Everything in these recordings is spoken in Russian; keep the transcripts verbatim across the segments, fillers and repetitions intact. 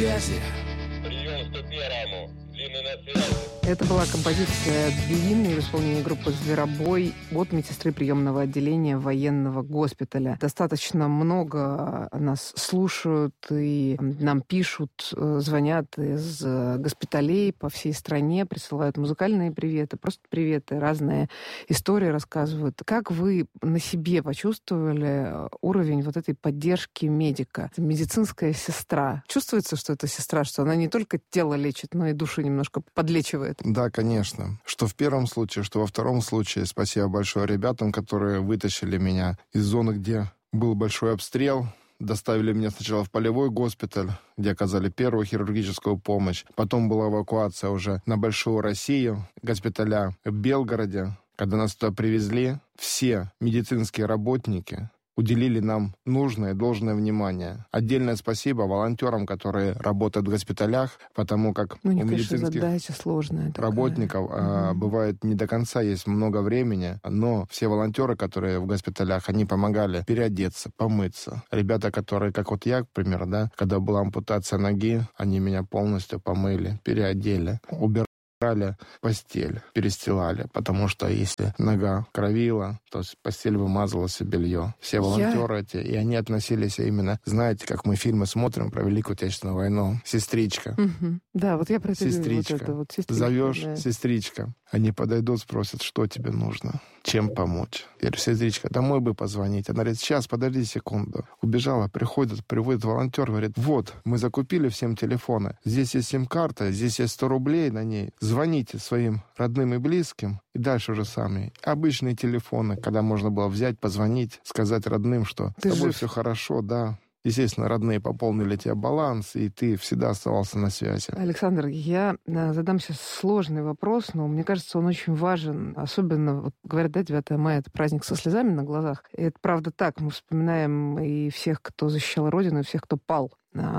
связи. Прием сто первому. Длинный на связи. Это была композиция «Длинный» в исполнении группы «Зверобой» от медсестры приемного отделения военного госпиталя. Достаточно много нас слушают и нам пишут, звонят из госпиталей по всей стране, присылают музыкальные приветы, просто приветы, разные истории рассказывают. Как вы на себе почувствовали уровень вот этой поддержки медика? Медицинская сестра. Чувствуется, что это сестра, что она не только тело лечит, но и душу немножко подлечивает? Да, конечно. Что в первом случае, что во втором случае. Спасибо большое ребятам, которые вытащили меня из зоны, где был большой обстрел. Доставили меня сначала в полевой госпиталь, где оказали первую хирургическую помощь. Потом была эвакуация уже на Большую Россию, госпиталя в Белгороде. Когда нас туда привезли, все медицинские работники уделили нам нужное, должное внимание. Отдельное спасибо волонтерам, которые работают в госпиталях, потому как ну, у не, медицинских задача сложная работников такая. а, угу. бывает не до конца есть много времени, но все волонтеры, которые в госпиталях, они помогали переодеться, помыться. Ребята, которые, как вот я, к примеру, да, когда была ампутация ноги, они меня полностью помыли, переодели, убирали. Брали постель, перестилали, потому что если нога кровила, то постель вымазалась и белье. Все волонтеры Я... эти, и они относились именно, знаете, как мы фильмы смотрим про Великую Отечественную войну. Сестричка. Угу. Да, вот я про это сестричка. Вот это вот, сестричка. Зовешь, да. Сестричка. Они подойдут, спросят, что тебе нужно, чем помочь. Я говорю, сестричка, домой бы позвонить. Она говорит, сейчас, подожди секунду. Убежала, приходит, приводит волонтер, говорит, вот, мы закупили всем телефоны. Здесь есть сим-карта, здесь есть сто рублей на ней. Звоните своим родным и близким, и дальше уже сами. Обычные телефоны, когда можно было взять, позвонить, сказать родным, что Ты с тобой жив. все хорошо, да. Естественно, родные пополнили тебе баланс, и ты всегда оставался на связи. Александр, я задам сейчас сложный вопрос, но мне кажется, он очень важен. Особенно, вот, говорят, да, девятое мая — это праздник со слезами на глазах. И это правда так. Мы вспоминаем и всех, кто защищал Родину, и всех, кто пал.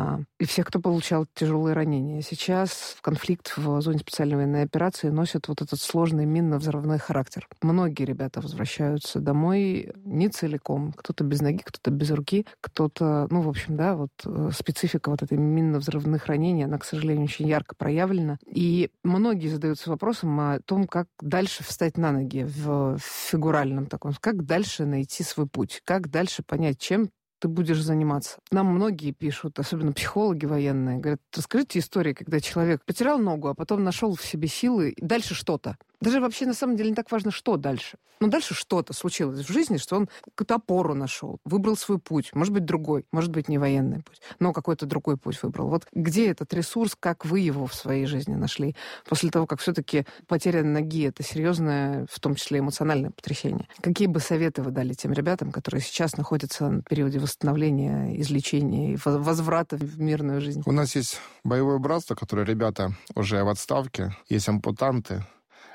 И всех, кто получал тяжелые ранения. Сейчас в конфликт в зоне специальной военной операции носит вот этот сложный минно-взрывной характер. Многие ребята возвращаются домой не целиком. Кто-то без ноги, кто-то без руки, кто-то... Ну, в общем, да, вот специфика вот этой минно-взрывных ранений, она, к сожалению, очень ярко проявлена. И многие задаются вопросом о том, как дальше встать на ноги в фигуральном таком, как дальше найти свой путь, как дальше понять, чем ты будешь заниматься. Нам многие пишут, особенно психологи военные, говорят, расскажите истории, когда человек потерял ногу, а потом нашел в себе силы, и дальше что-то. Даже вообще на самом деле не так важно, что дальше. Но дальше что-то случилось в жизни, что он какую-то опору нашел, выбрал свой путь. Может быть, другой, может быть, не военный путь, но какой-то другой путь выбрал. Вот где этот ресурс, как вы его в своей жизни нашли? После того, как все-таки потеря ноги — это серьезное, в том числе эмоциональное потрясение. Какие бы советы вы дали тем ребятам, которые сейчас находятся на периоде восстановления, излечения и возврата в мирную жизнь? У нас есть боевое братство, которое ребята уже в отставке, есть ампутанты.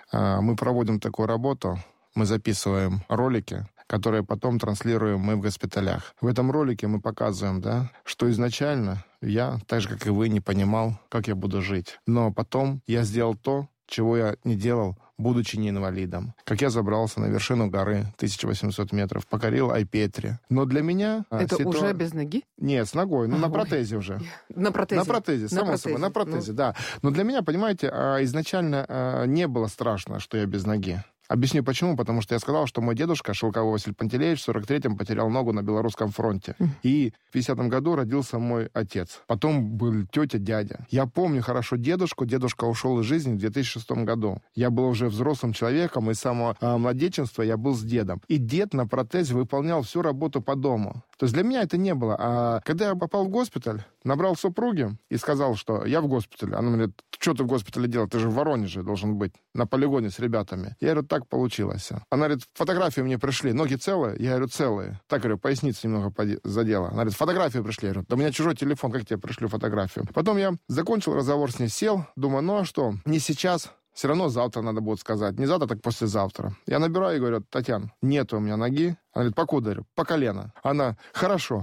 Мы проводим такую работу, мы записываем ролики, которые потом транслируем мы в госпиталях. В этом ролике мы показываем, да, что изначально я, так же, как и вы, не понимал, как я буду жить. Но потом я сделал то, чего я не делал, будучи не инвалидом. Как я забрался на вершину горы, тысяча восемьсот метров, покорил Айпетри. Но для меня... Это ситуа... уже без ноги? Нет, с ногой, ну а, на ой. протезе уже. На протезе? На протезе, само на собой, на протезе, ну... да. Но для меня, понимаете, изначально не было страшно, что я без ноги. Объясню почему. Потому что я сказал, что мой дедушка, Шелковой Василий Пантелеевич, в сорок третьем потерял ногу на Белорусском фронте. Mm. И в пятидесятом году родился мой отец. Потом был тетя, дядя. Я помню хорошо дедушку. Дедушка ушел из жизни в две тысячи шестом году. Я был уже взрослым человеком, и с самого а, младенчества я был с дедом. И дед на протезе выполнял всю работу по дому. То есть для меня это не было. А когда я попал в госпиталь, набрал супруги и сказал, что я в госпитале. Она говорит, что ты в госпитале делал? Ты же в Воронеже должен быть, на полигоне с ребятами. Я говорю, так получилось. Она говорит, фотографии мне пришли. Ноги целые? Я говорю, целые. Так, говорю, поясницу немного задела. Она говорит, фотографии пришли. Я говорю, да у меня чужой телефон, как тебе пришлю фотографию? Потом я закончил разговор с ней, сел, думаю, ну а что, не сейчас, все равно завтра надо будет сказать. Не завтра, так послезавтра. Я набираю и говорю, Татьяна, нет у меня ноги. Она говорит, покуда? Говорю, по колено. Она, хорошо.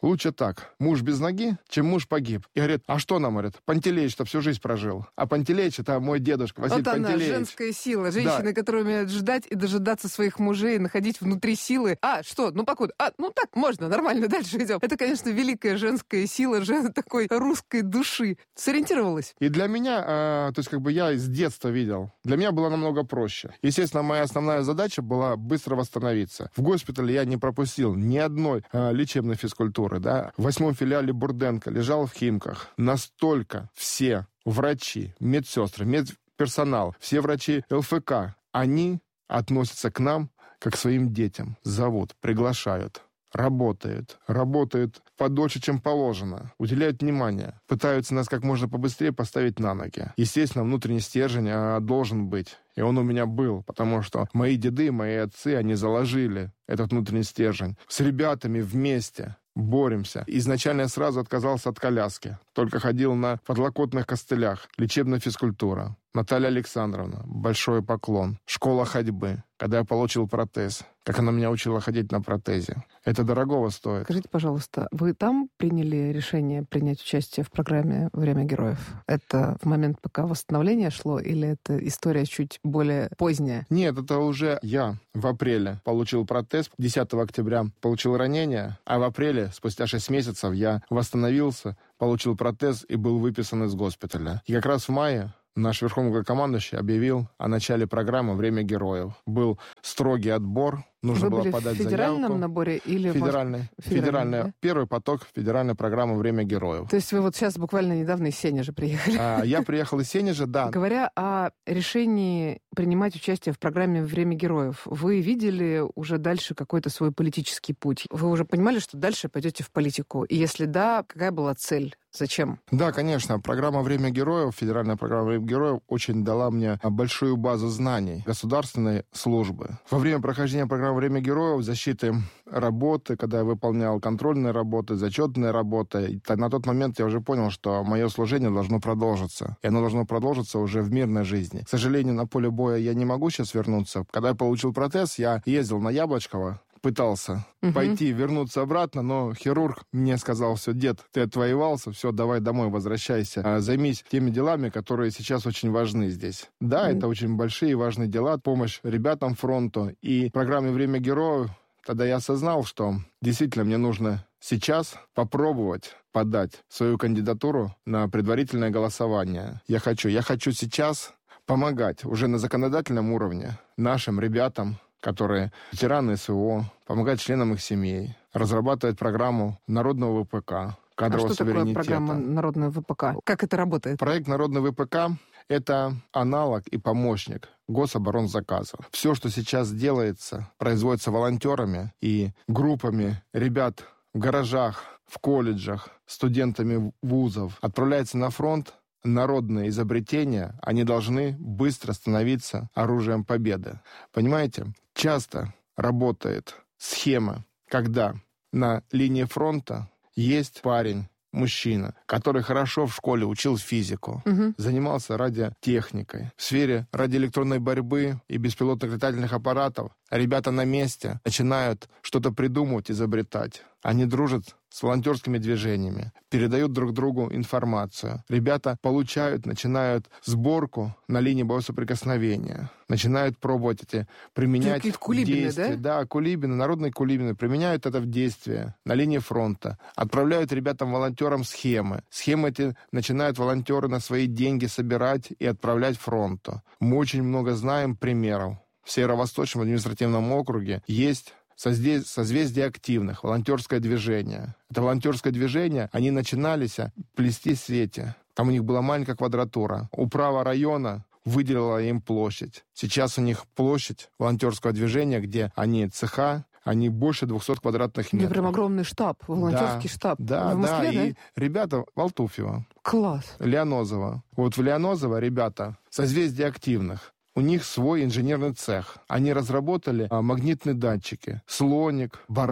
лучше так, муж без ноги, чем муж погиб. И говорит, а что нам, говорит, Пантелеич-то всю жизнь прожил. А Пантелеич — это мой дедушка, Василий вот она, Пантелеич. женская сила. Женщины, да. которые умеют ждать и дожидаться своих мужей, находить внутри силы. А, что, ну покуда? А, ну так, можно, нормально, дальше идем. Это, конечно, великая женская сила, жен такой русской души. Сориентировалась? И для меня, э, то есть как бы я с детства видел, для меня было намного проще. Естественно, моя основная задача была быстро восстановиться. В госпитале я не пропустил ни одной э, лечебной физкультуры, да. В восьмом филиале Бурденко лежал в Химках. Настолько все врачи, медсестры, медперсонал, все врачи ЛФК, они относятся к нам как к своим детям. Зовут, приглашают. Работают. Работают подольше, чем положено. Уделяют внимание. Пытаются нас как можно побыстрее поставить на ноги. Естественно, внутренний стержень а, должен быть. И он у меня был. Потому что мои деды, мои отцы, они заложили этот внутренний стержень. С ребятами вместе боремся. Изначально я сразу отказался от коляски. Только ходил на подлокотных костылях. Лечебная физкультура. Наталья Александровна, большой поклон. Школа ходьбы. Когда я получил протез. Как она меня учила ходить на протезе. Это дорогого стоит. Скажите, пожалуйста, вы там приняли решение принять участие в программе «Время героев»? Это в момент, пока восстановление шло, или это история чуть более поздняя? Нет, это уже я в апреле получил протез. десятого октября получил ранение, а в апреле, спустя шесть месяцев, я восстановился, получил протез и был выписан из госпиталя. И как раз в мае наш верховный главнокомандующий объявил о начале программы «Время героев». Был строгий отбор, нужно Вы было были подать в федеральном заявку. наборе или Федеральный. Федеральный, Федеральный. да? Первый поток федеральной программы «Время героев». То есть вы вот сейчас буквально недавно из Сенежа приехали? А, я приехал из Сенежа, да. Говоря о решении принимать участие в программе «Время героев», вы видели уже дальше какой-то свой политический путь? Вы уже понимали, что дальше пойдете в политику? И если да, какая была цель? Зачем? Да, конечно. Программа «Время героев», федеральная программа «Время героев» очень дала мне большую базу знаний государственной службы. Во время прохождения программы «Время героев», защиты работы, когда я выполнял контрольные работы, зачетные работы, на тот момент я уже понял, что мое служение должно продолжиться. И оно должно продолжиться уже в мирной жизни. К сожалению, на поле боя я не могу сейчас вернуться. Когда я получил протез, я ездил на Яблочково, пытался uh-huh. пойти, вернуться обратно, но хирург мне сказал: все, дед, ты отвоевался, все, давай домой возвращайся, а, займись теми делами, которые сейчас очень важны здесь. Да, uh-huh. это очень большие и важные дела, помощь ребятам фронту. И в программе «Время героев» тогда я осознал, что действительно мне нужно сейчас попробовать подать свою кандидатуру на предварительное голосование. Я хочу, я хочу сейчас помогать уже на законодательном уровне нашим ребятам, которые ветераны СВО, помогать членам их семей, разрабатывать программу народного ВПК, кадрового а что суверенитета. Такое программа народного ВПК? Как это работает? Проект народный ВПК — это аналог и помощник гособоронзаказа. Все, что сейчас делается, производится волонтерами и группами ребят в гаражах, в колледжах, студентами вузов, отправляется на фронт. Народные изобретения, они должны быстро становиться оружием победы. Понимаете, часто работает схема, когда на линии фронта есть парень, мужчина, который хорошо в школе учил физику, угу. занимался радиотехникой. В сфере радиоэлектронной борьбы и беспилотных летательных аппаратов ребята на месте начинают что-то придумывать, изобретать. Они дружат с волонтерскими движениями, передают друг другу информацию. Ребята получают, начинают сборку на линии боевого соприкосновения, начинают пробовать эти, применять в действии. Да? да, кулибины, народные кулибины, применяют это в действие на линии фронта, отправляют ребятам-волонтерам схемы. Схемы эти начинают волонтеры на свои деньги собирать и отправлять фронту. Мы очень много знаем примеров. В Северо-Восточном административном округе есть созвездие активных, волонтерское движение. Это волонтерское движение, они начинались плести сети. Там у них была маленькая квадратура. Управа района выделила им площадь. Сейчас у них площадь волонтерского движения, где они цеха, они больше двухсот квадратных метров. Это прям огромный штаб, волонтерский да, штаб. Да, в Москве, да, да, и ребята в Алтуфьево. Класс. Лианозово. Вот в Лианозово ребята, созвездие активных. У них свой инженерный цех. Они разработали а, магнитные датчики. Слоник, бараж.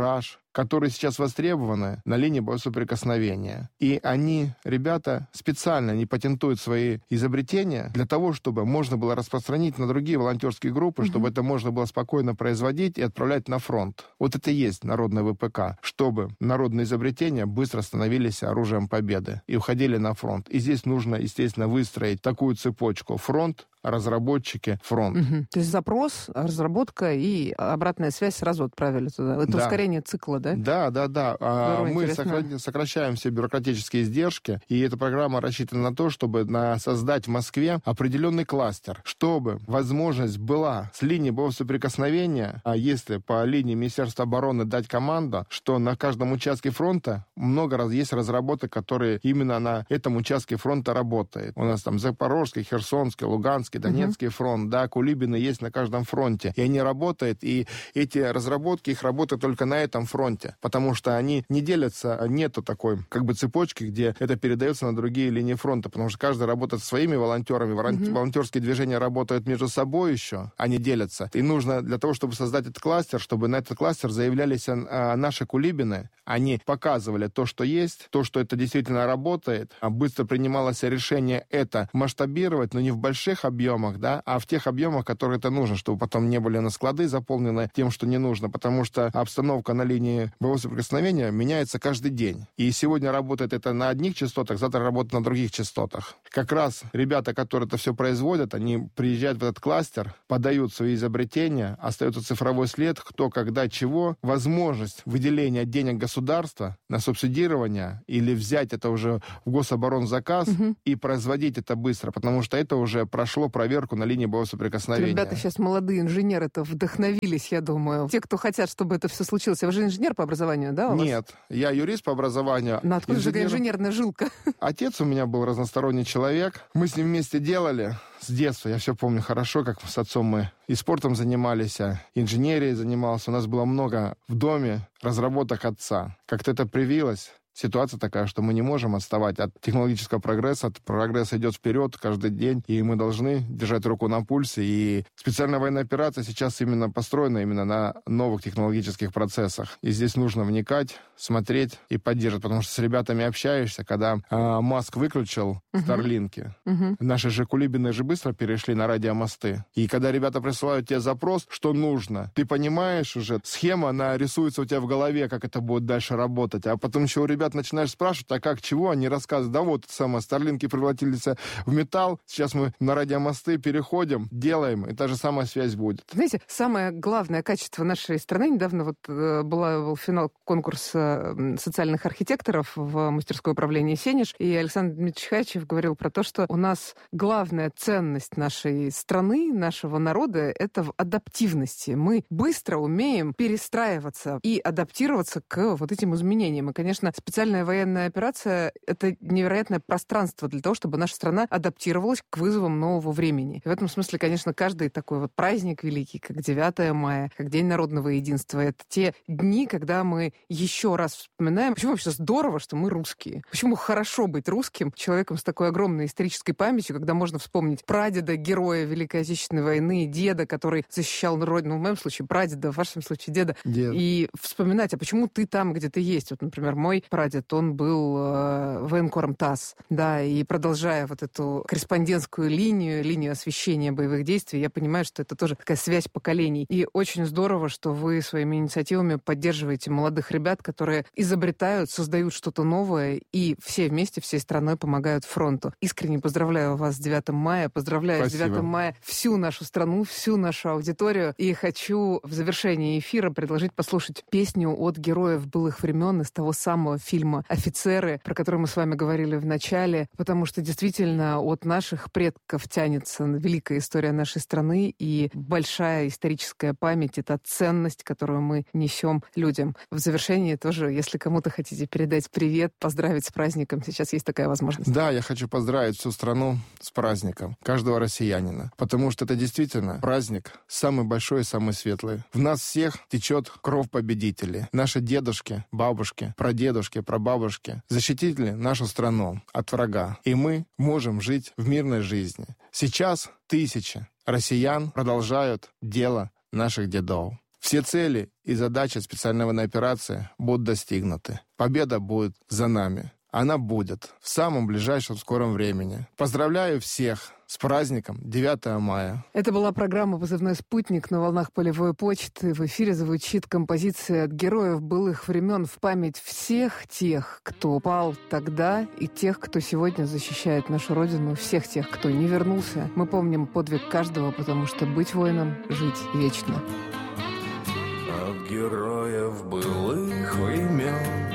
которые сейчас востребованы на линии боевого соприкосновения. И они, ребята, специально не патентуют свои изобретения для того, чтобы можно было распространить на другие волонтерские группы, mm-hmm. чтобы это можно было спокойно производить и отправлять на фронт. Вот это и есть народный ВПК, чтобы народные изобретения быстро становились оружием победы и уходили на фронт. И здесь нужно, естественно, выстроить такую цепочку. Фронт, разработчики, фронт. Угу. То есть запрос, разработка и обратная связь сразу отправили туда. Это да. ускорение цикла, да? Да, да, да. Здорово, Мы сокра... сокращаем все бюрократические издержки, и эта программа рассчитана на то, чтобы на... создать в Москве определенный кластер, чтобы возможность была с линии боевого соприкосновения, а если по линии Министерства обороны дать команду, что на каждом участке фронта много раз есть разработок, которые именно на этом участке фронта работают. У нас там Запорожский, Херсонский, Луганский, Донецкий uh-huh. фронт, да, Кулибины есть на каждом фронте. И они работают, и эти разработки, их работают только на этом фронте, потому что они не делятся, нету такой как бы цепочки, где это передается на другие линии фронта, потому что каждый работает со своими волонтерами, uh-huh. волонтерские движения работают между собой еще, они делятся. И нужно для того, чтобы создать этот кластер, чтобы на этот кластер заявлялись а, наши Кулибины, они показывали то, что есть, то, что это действительно работает, а быстро принималось решение это масштабировать, но не в больших объемах, объемах, да, а в тех объемах, которые это нужно, чтобы потом не были на склады заполнены тем, что не нужно, потому что обстановка на линии боевого соприкосновения меняется каждый день. И сегодня работает это на одних частотах, завтра работает на других частотах. Как раз ребята, которые это все производят, они приезжают в этот кластер, подают свои изобретения, остается цифровой след, кто, когда, чего, возможность выделения денег государства на субсидирование или взять это уже в гособоронзаказ угу. и производить это быстро, потому что это уже прошло проверку на линии боевого соприкосновения. Ребята сейчас молодые инженеры-то вдохновились, я думаю. Те, кто хотят, чтобы это все случилось. Вы же инженер по образованию, да? Нет, я юрист по образованию. Но откуда инженер... же инженерная жилка? Отец у меня был разносторонний человек. Мы с ним вместе делали с детства. Я все помню хорошо, как с отцом мы и спортом занимались, а инженерией занимался. У нас было много в доме разработок отца. Как-то это привилось. Ситуация такая, что мы не можем отставать от технологического прогресса. Прогресс идет вперед каждый день, и мы должны держать руку на пульсе. И специальная военная операция сейчас именно построена именно на новых технологических процессах. И здесь нужно вникать, смотреть и поддерживать, потому что с ребятами общаешься, когда э, Маск выключил uh-huh. Старлинки. Uh-huh. Наши же Кулибины же быстро перешли на радиомосты. И когда ребята присылают тебе запрос, что нужно, ты понимаешь уже, схема, она рисуется у тебя в голове, как это будет дальше работать. А потом еще у ребят начинаешь спрашивать, а как, чего, они рассказывают, да вот, самое, Старлинки превратились в металл, сейчас мы на радиомосты переходим, делаем, и та же самая связь будет. Знаете, самое главное качество нашей страны, недавно вот была, был финал конкурса социальных архитекторов в мастерское управление «Сенеж», и Александр Дмитриевич Хачев говорил про то, что у нас главная ценность нашей страны, нашего народа, это в адаптивности. Мы быстро умеем перестраиваться и адаптироваться к вот этим изменениям. И, конечно, специальная военная операция — это невероятное пространство для того, чтобы наша страна адаптировалась к вызовам нового времени. И в этом смысле, конечно, каждый такой вот праздник великий, как девятое мая, как День народного единства, это те дни, когда мы еще раз вспоминаем, почему вообще здорово, что мы русские. Почему хорошо быть русским, человеком с такой огромной исторической памятью, когда можно вспомнить прадеда, героя Великой Отечественной войны, деда, который защищал родину, в моем случае прадеда, в вашем случае деда, Дед. И вспоминать, а почему ты там, где ты есть. Вот, например, мой прадед, он был э, военкором ТАСС, да, и продолжая вот эту корреспондентскую линию, линию освещения боевых действий, я понимаю, что это тоже такая связь поколений. И очень здорово, что вы своими инициативами поддерживаете молодых ребят, которые изобретают, создают что-то новое, и все вместе, всей страной помогают фронту. Искренне поздравляю вас с девятым мая, поздравляю Спасибо. С девятым мая всю нашу страну, всю нашу аудиторию, и хочу в завершении эфира предложить послушать песню от героев былых времен из того самого фильма «Офицеры», про который мы с вами говорили в начале, потому что действительно от наших предков тянется великая история нашей страны, и большая историческая память — это ценность, которую мы несем людям. В завершении тоже, если кому-то хотите передать привет, поздравить с праздником, сейчас есть такая возможность. Да, я хочу поздравить всю страну с праздником, каждого россиянина, потому что это действительно праздник самый большой и самый светлый. В нас всех течет кровь победителей. Наши дедушки, бабушки, прадедушки, прабабушки защитили нашу страну от врага. И мы можем жить в мирной жизни. Сейчас тысячи россиян продолжают дело наших дедов. Все цели и задачи специальной военной операции будут достигнуты. Победа будет за нами. Она будет в самом ближайшем скором времени. Поздравляю всех с праздником девятого мая. Это была программа «Позывной спутник» на волнах полевой почты. В эфире звучит композиция от героев былых времен в память всех тех, кто пал тогда, и тех, кто сегодня защищает нашу Родину, всех тех, кто не вернулся. Мы помним подвиг каждого, потому что быть воином — жить вечно. От героев былых времен